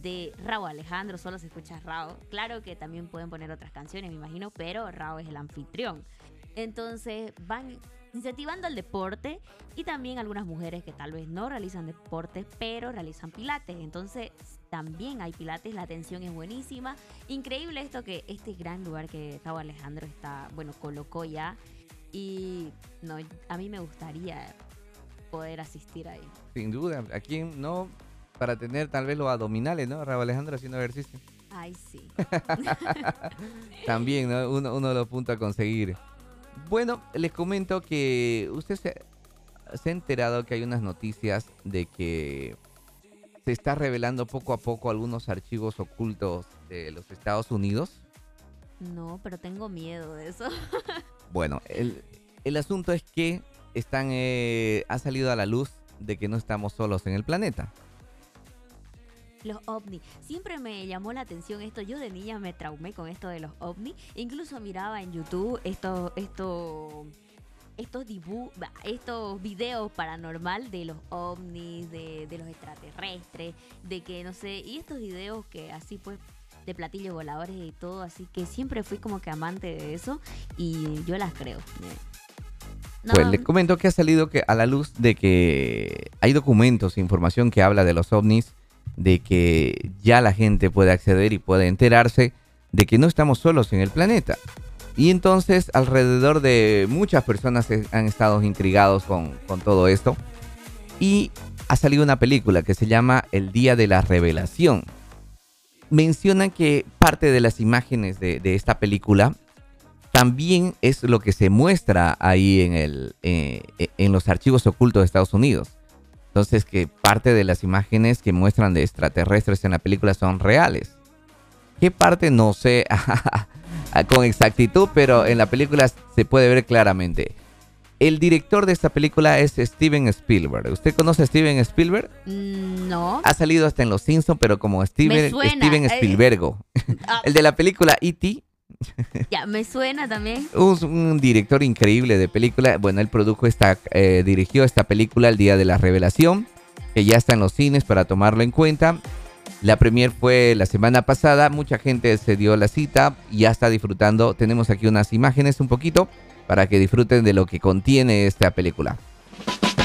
de Rauw Alejandro, solo se escucha Rauw. Claro que también pueden poner otras canciones, me imagino, pero Rauw es el anfitrión. Entonces van incentivando el deporte y también algunas mujeres que tal vez no realizan deporte, pero realizan pilates. Entonces también hay pilates, la atención es buenísima. Increíble esto que este gran lugar que Rauw Alejandro está, bueno, colocó ya. Y no, a mí me gustaría poder asistir ahí. Sin duda, ¿a quién no? Para tener tal vez los abdominales, ¿no? Rauw Alejandro haciendo ejercicio. Ay, sí. También, ¿no? Uno de los puntos a conseguir. Bueno, les comento que usted se ha enterado que hay unas noticias de que se está revelando poco a poco algunos archivos ocultos de los Estados Unidos. No, pero tengo miedo de eso. Bueno, el asunto es que ha salido a la luz de que no estamos solos en el planeta. Los ovnis. Siempre me llamó la atención esto. Yo de niña me traumé con esto de los ovnis. Incluso miraba en YouTube estos videos paranormal de los ovnis, de los extraterrestres, de que no sé, y estos videos que así pues de platillos voladores y todo, así que siempre fui como que amante de eso y yo las creo. No. Pues les comento que ha salido a la luz de que hay documentos, información que habla de los ovnis, de que ya la gente puede acceder y puede enterarse de que no estamos solos en el planeta. Y entonces alrededor de muchas personas han estado intrigados con todo esto. Y ha salido una película que se llama El Día de la Revelación. Mencionan que parte de las imágenes de esta película también es lo que se muestra ahí en los archivos ocultos de Estados Unidos. Entonces, que parte de las imágenes que muestran de extraterrestres en la película son reales. ¿Qué parte? No sé con exactitud, pero en la película se puede ver claramente. El director de esta película es Steven Spielberg. ¿Usted conoce a Steven Spielberg? No. Ha salido hasta en Los Simpsons, pero como Steven Spielberg. El de la película E.T. Ya, me suena también. Un director increíble de película. Bueno, él dirigió esta película El Día de la Revelación, que ya está en los cines para tomarlo en cuenta. La premier fue la semana pasada. Mucha gente se dio la cita y ya está disfrutando. Tenemos aquí unas imágenes un poquito para que disfruten de lo que contiene esta película.